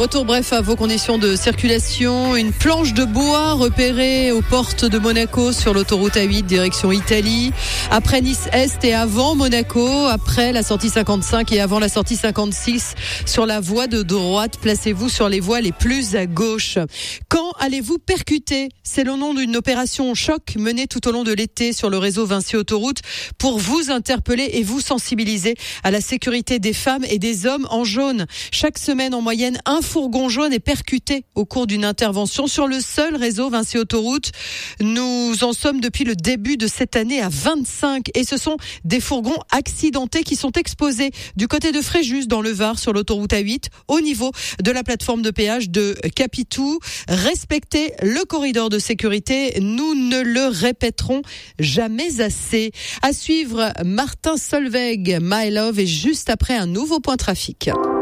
Retour bref à vos conditions de circulation. Une planche de bois repérée aux portes de Monaco sur l'autoroute A8 direction Italie. Après Nice-Est et avant Monaco, après la sortie 55 et avant la sortie 56 sur la voie de droite. Placez-vous sur les voies les plus à gauche. Quand allez-vous percuter ? C'est le nom d'une opération choc menée tout au long de l'été sur le réseau Vinci Autoroute pour vous interpeller et vous sensibiliser à la sécurité des femmes et des hommes en jaune. Chaque semaine, en moyenne, un fourgon jaune est percuté au cours d'une intervention sur le seul réseau Vinci Autoroute. Nous en sommes depuis le début de cette année à 25 et ce sont des fourgons accidentés qui sont exposés du côté de Fréjus dans le Var sur l'autoroute A8 au niveau de la plateforme de péage de Capitou. Respectez le corridor de sécurité, nous ne le répéterons jamais assez. À suivre, Martin Solveig, My Love, et juste après un nouveau point trafic.